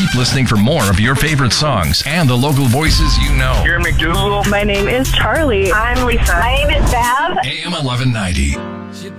Keep listening for more of your favorite songs and the local voices you know. You're McDougal. My name is Charlie. I'm Lisa. My name is Bev. AM 1190.